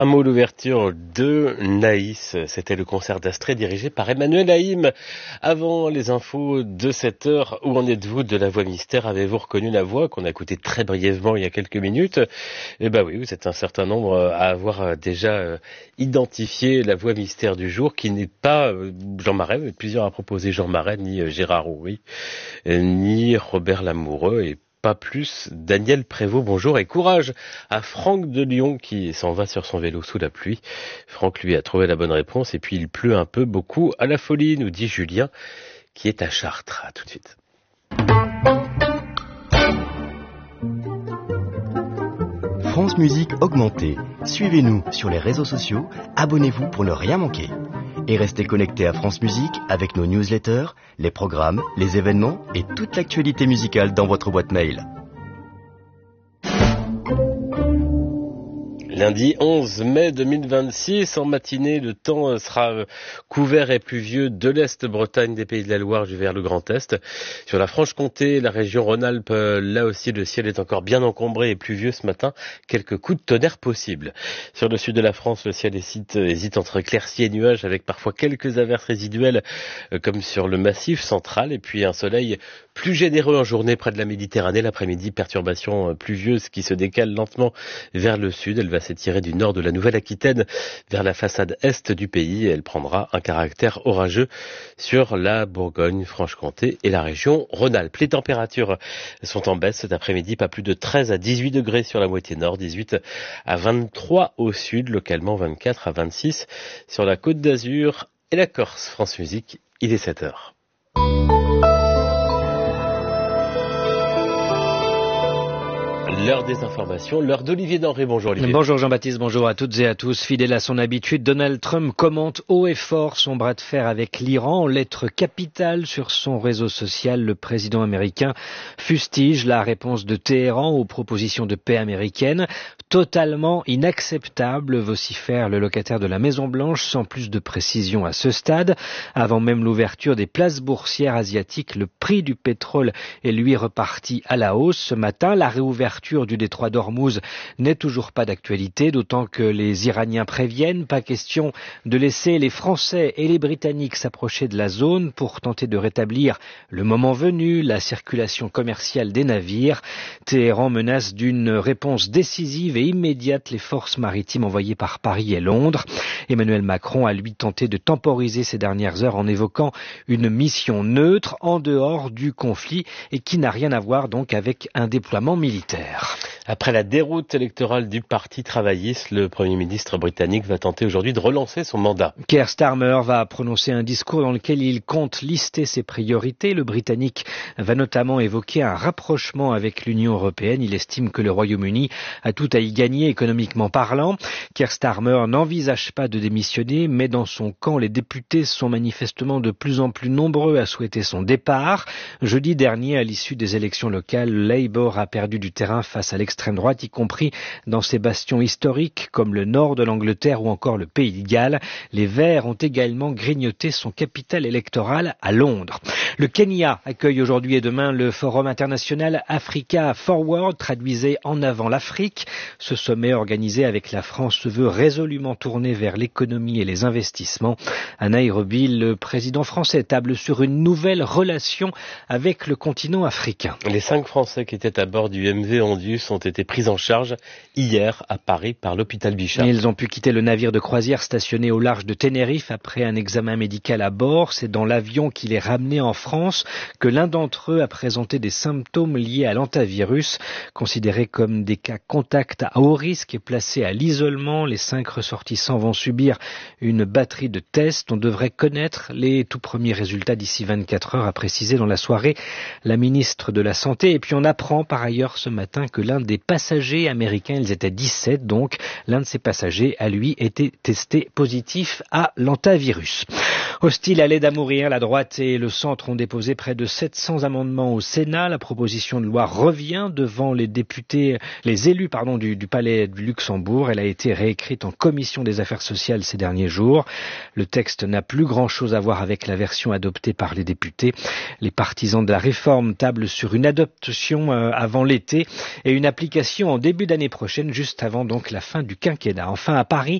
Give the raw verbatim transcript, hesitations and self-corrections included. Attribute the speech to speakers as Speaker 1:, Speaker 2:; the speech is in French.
Speaker 1: Un mot d'ouverture de Naïs, c'était le concert d'Astrée dirigé par Emmanuel Haïm. Avant les infos de cette heure, où en êtes-vous de la voix mystère? Avez-vous reconnu la voix qu'on a écoutée très brièvement il y a quelques minutes? Eh ben oui, vous êtes un certain nombre à avoir déjà identifié la voix mystère du jour, qui n'est pas Jean Marais, mais plusieurs a proposé Jean Marais, ni Gérard Rouy, ni Robert Lamoureux, et pas plus Daniel Prévost. Bonjour et courage à Franck de Lyon qui s'en va sur son vélo sous la pluie. Franck lui a trouvé la bonne réponse et puis il pleut un peu beaucoup à la folie, nous dit Julien qui est à Chartres. À tout de suite.
Speaker 2: France Musique augmentée. Suivez-nous sur les réseaux sociaux, abonnez-vous pour ne rien manquer. Et restez connectés à France Musique avec nos newsletters, les programmes, les événements et toute l'actualité musicale dans votre boîte mail.
Speaker 1: Lundi onze mai deux mille vingt-six, en matinée, le temps sera couvert et pluvieux de l'Est Bretagne, des Pays de la Loire vers le Grand Est. Sur la Franche-Comté, la région Rhône-Alpes, là aussi le ciel est encore bien encombré et pluvieux ce matin. Quelques coups de tonnerre possibles. Sur le sud de la France, le ciel hésite, hésite entre éclaircies et nuages avec parfois quelques averses résiduelles comme sur le massif central et puis un soleil plus généreux en journée près de la Méditerranée. L'après-midi, perturbation pluvieuse qui se décale lentement vers le sud. Elle va s'étirer du nord de la Nouvelle-Aquitaine vers la façade est du pays. Elle prendra un caractère orageux sur la Bourgogne-Franche-Comté et la région Rhône-Alpes. Les températures sont en baisse cet après-midi, pas plus de treize à dix-huit degrés sur la moitié nord, dix-huit à vingt-trois au sud, localement vingt-quatre à vingt-six sur la Côte d'Azur et la Corse. France Musique, il est sept heures. L'heure des informations, l'heure d'Olivier Denré. Bonjour Olivier.
Speaker 3: Bonjour Jean-Baptiste, bonjour à toutes et à tous. Fidèle à son habitude, Donald Trump commente haut et fort son bras de fer avec l'Iran. En lettres capitales sur son réseau social, le président américain fustige la réponse de Téhéran aux propositions de paix américaines. Totalement inacceptable, vocifère le locataire de la Maison-Blanche, sans plus de précision à ce stade. Avant même l'ouverture des places boursières asiatiques, le prix du pétrole est lui reparti à la hausse ce matin. La réouverture du détroit d'Ormuz n'est toujours pas d'actualité, d'autant que les Iraniens préviennent, pas question de laisser les Français et les Britanniques s'approcher de la zone pour tenter de rétablir le moment venu la circulation commerciale des navires. Téhéran menace d'une réponse décisive et immédiate les forces maritimes envoyées par Paris et Londres. Emmanuel Macron a lui tenté de temporiser ces dernières heures en évoquant une mission neutre en dehors du conflit et qui n'a rien à voir donc avec un déploiement militaire.
Speaker 1: Après la déroute électorale du Parti travailliste, le Premier ministre britannique va tenter aujourd'hui de relancer son mandat.
Speaker 3: Keir Starmer va prononcer un discours dans lequel il compte lister ses priorités. Le Britannique va notamment évoquer un rapprochement avec l'Union européenne. Il estime que le Royaume-Uni a tout à y gagner économiquement parlant. Keir Starmer n'envisage pas de démissionner, mais dans son camp, les députés sont manifestement de plus en plus nombreux à souhaiter son départ. Jeudi dernier, à l'issue des élections locales, le Labour a perdu du terrain face à l'extrême droite, y compris dans ses bastions historiques comme le nord de l'Angleterre ou encore le Pays de Galles. Les Verts ont également grignoté son capital électoral à Londres. Le Kenya accueille aujourd'hui et demain le Forum international Africa Forward, traduisait en avant l'Afrique. Ce sommet organisé avec la France se veut résolument tourné vers l'économie et les investissements. À Nairobi, le président français table sur une nouvelle relation avec le continent africain.
Speaker 1: Les cinq Français qui étaient à bord du M V Ondius ont été pris en charge hier à Paris par l'hôpital Bichat.
Speaker 3: Ils ont pu quitter le navire de croisière stationné au large de Tenerife après un examen médical à bord. C'est dans l'avion qui les ramenait en France que l'un d'entre eux a présenté des symptômes liés à l'hantavirus. Considérés comme des cas contacts à haut risque et placés à l'isolement, les cinq ressortissants vont subir une batterie de tests. On devrait connaître les tout premiers résultats d'ici vingt-quatre heures, a précisé dans la soirée la ministre de la Santé. Et puis on apprend par ailleurs ce matin que l'un des passagers américains, ils étaient dix-sept donc, l'un de ces passagers a lui été testé positif à l'hantavirus. Hostile à l'aide à mourir, la droite et le centre ont déposé près de sept cents amendements au Sénat. La proposition de loi revient devant les députés, les élus, pardon, du, du Palais du Luxembourg. Elle a été réécrite en commission des affaires sociales ces derniers jours. Le texte n'a plus grand-chose à voir avec la version adoptée par les députés. Les partisans de la réforme tablent sur une adoption avant l'été et une application en début d'année prochaine, juste avant donc la fin du quinquennat. Enfin, à Paris,